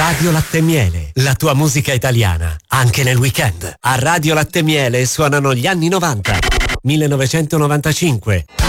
Radio Latte e Miele, la tua musica italiana, anche nel weekend. A Radio Latte e Miele suonano gli anni 90, 1995.